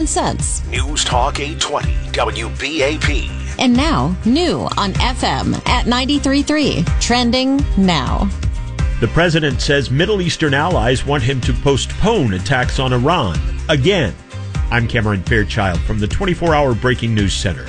cents. News Talk 820 WBAP. And now, new on FM at 93.3. Trending now. The president says Middle Eastern allies want him to postpone attacks on Iran again. I'm Cameron Fairchild from the 24-hour Breaking News Center.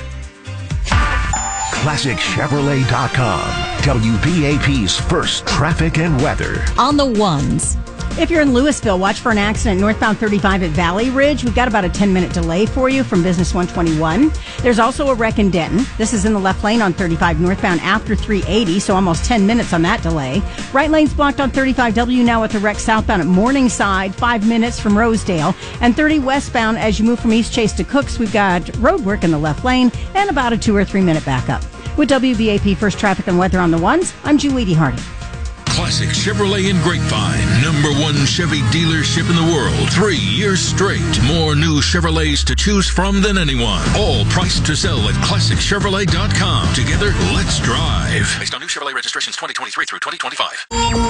ClassicChevrolet.com. WBAP's first traffic and weather. On the ones. If you're in Louisville, watch for an accident northbound 35 at Valley Ridge. We've got about a 10-minute delay for you from Business 121. There's also a wreck in Denton. This is in the left lane on 35 northbound after 380, so almost 10 minutes on that delay. Right lane's blocked on 35W now with a wreck southbound at Morningside, 5 minutes from Rosedale. And 30 westbound as you move from East Chase to Cooks, we've got road work in the left lane and about a 2 or 3 minute backup. With WBAP First Traffic and Weather on the ones, I'm Julie Hardy. Classic Chevrolet in Grapevine, #1 Chevy dealership in the world. 3 years straight. More new Chevrolets to choose from than anyone. All priced to sell at ClassicChevrolet.com. Together, let's drive. Based on new Chevrolet registrations 2023 through 2025.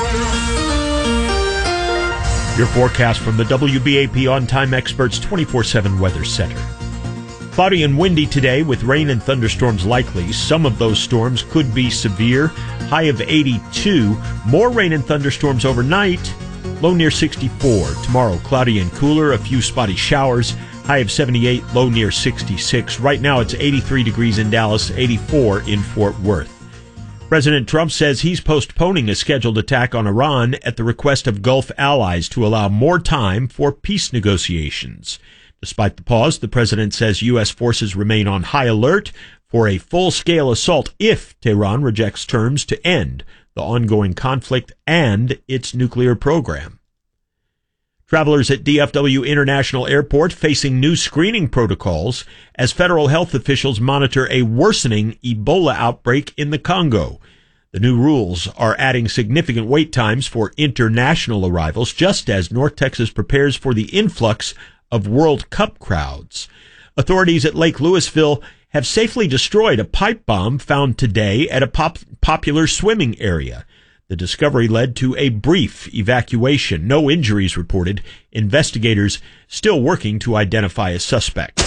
Your forecast from the WBAP On-Time Experts 24/7 Weather Center. Cloudy and windy today with rain and thunderstorms likely. Some of those storms could be severe. High of 82. More rain and thunderstorms overnight. Low near 64. Tomorrow, cloudy and cooler. A few spotty showers. High of 78. Low near 66. Right now, it's 83 degrees in Dallas, 84 in Fort Worth. President Trump says he's postponing a scheduled attack on Iran at the request of Gulf allies to allow more time for peace negotiations. Despite the pause, the president says U.S. forces remain on high alert for a full-scale assault if Tehran rejects terms to end the ongoing conflict and its nuclear program. Travelers at DFW International Airport facing new screening protocols as federal health officials monitor a worsening Ebola outbreak in the Congo. The new rules are adding significant wait times for international arrivals, just as North Texas prepares for the influx of World Cup crowds. Authorities at Lake Louisville have safely destroyed a pipe bomb found today at a popular swimming area. The discovery led to a brief evacuation. No injuries reported. Investigators still working to identify a suspect.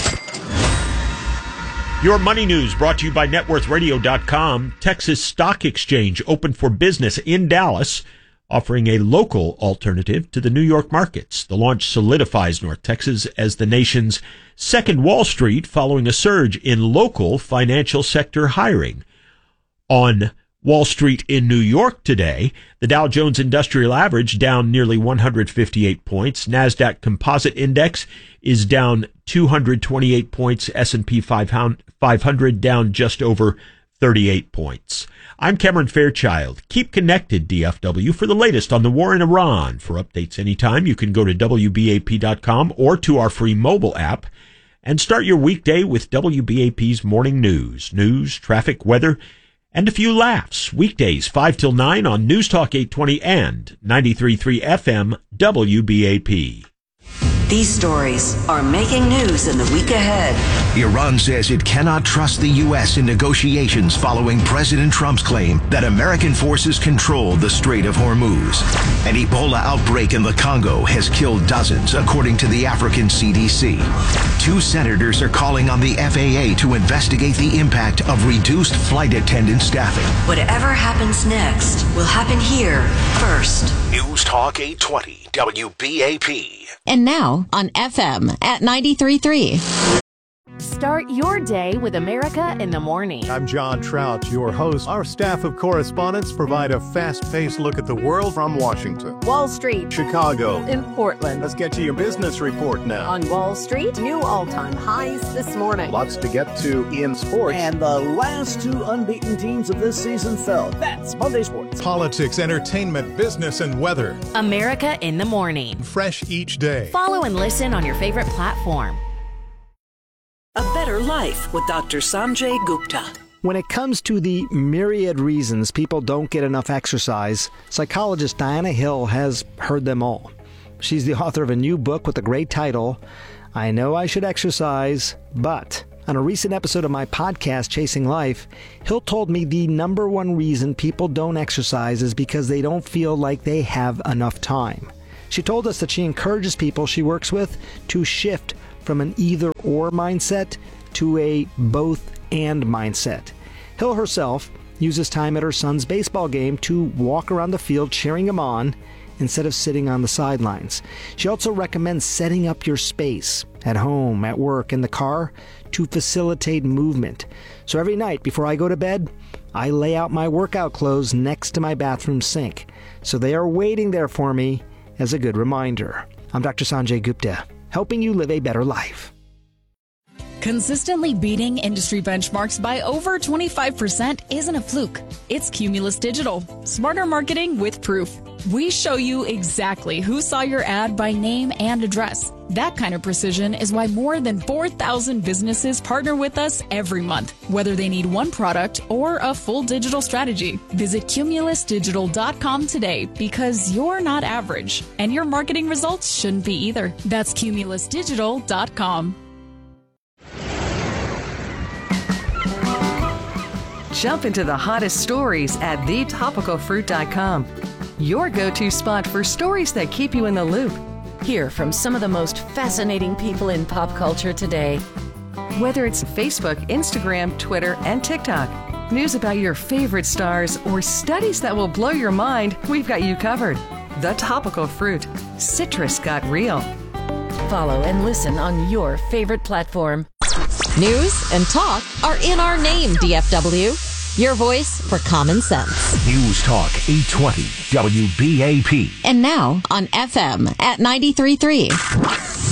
Your money news brought to you by NetWorthRadio.com. Texas Stock Exchange open for business in Dallas, offering a local alternative to the New York markets. The launch solidifies North Texas as the nation's second Wall Street following a surge in local financial sector hiring. On Wall Street in New York today, the Dow Jones Industrial Average down nearly 158 points. NASDAQ Composite Index is down 228 points. S&P 500 down just over 38 points. I'm Cameron Fairchild. Keep connected, DFW, for the latest on the war in Iran. For updates anytime, you can go to WBAP.com or to our free mobile app and start your weekday with WBAP's morning news. News, traffic, weather, and a few laughs. Weekdays 5 till 9 on News Talk 820 and 93.3 FM WBAP. These stories are making news in the week ahead. Iran says it cannot trust the U.S. in negotiations following President Trump's claim that American forces control the Strait of Hormuz. An Ebola outbreak in the Congo has killed dozens, according to the African CDC. 2 senators are calling on the FAA to investigate the impact of reduced flight attendant staffing. Whatever happens next will happen here first. News Talk 820 WBAP. And now on FM at 93.3. Start your day with America in the Morning. I'm John Trout, your host. Our staff of correspondents provide a fast-paced look at the world from Washington, Wall Street, Chicago, and Portland. Let's get to your business report now. On Wall Street, new all-time highs this morning. Lots to get to in sports. And the last 2 unbeaten teams of this season fell. That's Monday Sports. Politics, entertainment, business, and weather. America in the Morning. Fresh each day. Follow and listen on your favorite platform. A Better Life with Dr. Sanjay Gupta. When it comes to the myriad reasons people don't get enough exercise, psychologist Diana Hill has heard them all. She's the author of a new book with the great title, I Know I Should Exercise, But. On a recent episode of my podcast, Chasing Life, Hill told me the number one reason people don't exercise is because they don't feel like they have enough time. She told us that she encourages people she works with to shift from an either-or mindset to a both-and mindset. Hill herself uses time at her son's baseball game to walk around the field cheering him on instead of sitting on the sidelines. She also recommends setting up your space at home, at work, in the car to facilitate movement. So every night before I go to bed, I lay out my workout clothes next to my bathroom sink, so they are waiting there for me as a good reminder. I'm Dr. Sanjay Gupta, helping you live a better life. Consistently beating industry benchmarks by over 25% isn't a fluke. It's Cumulus Digital. Smarter marketing with proof. We show you exactly who saw your ad by name and address. That kind of precision is why more than 4,000 businesses partner with us every month, whether they need one product or a full digital strategy. Visit cumulusdigital.com today because you're not average, and your marketing results shouldn't be either. That's cumulusdigital.com. Jump into the hottest stories at thetopicalfruit.com. Your go-to spot for stories that keep you in the loop. Hear from some of the most fascinating people in pop culture today. Whether it's Facebook, Instagram, Twitter, and TikTok, news about your favorite stars, or studies that will blow your mind, we've got you covered. The Topical Fruit. Citrus got real. Follow and listen on your favorite platform. News and talk are in our name, DFW. Your voice for common sense. News Talk 820 WBAP. And now on FM at 93.3.